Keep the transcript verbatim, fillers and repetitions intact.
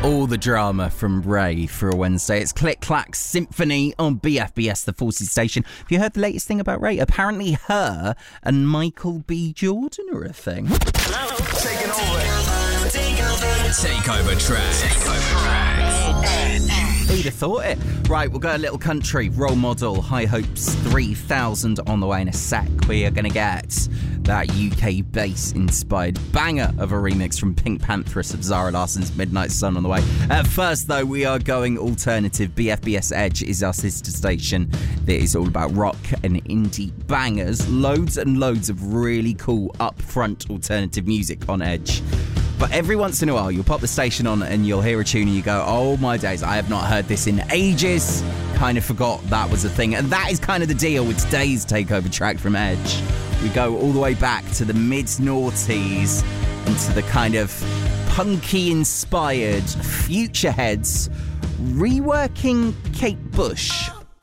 All the drama from Ray for a Wednesday. It's Click Clack Symphony on B F B S, the Forces station. Have you heard the latest thing about Ray? Apparently her and Michael B. Jordan are a thing. Hello? Taking over. Take over track. Take over track. Who'd have thought it? Right, we'll go a little country. Role Model, High Hopes three thousand on the way in a sec. We are going to get that U K bass-inspired banger of a remix from Pink Panthers of Zara Larsson's Midnight Sun on the way. At first, though, we are going alternative. B F B S Edge is our sister station that is all about rock and indie bangers. Loads and loads of really cool, upfront alternative music on Edge. But every once in a while, you'll pop the station on and you'll hear a tune and you go, oh my days, I have not heard this in ages. Kind of forgot that was a thing. And that is kind of the deal with today's takeover track from Edge. We go all the way back to the mid-noughties and to the kind of punky-inspired Future Heads reworking Kate Bush